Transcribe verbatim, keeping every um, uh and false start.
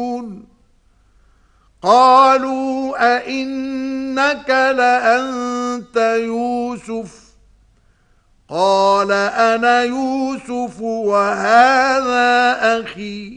قالوا أئنك لأنت يوسف قال أنا يوسف وهذا أخي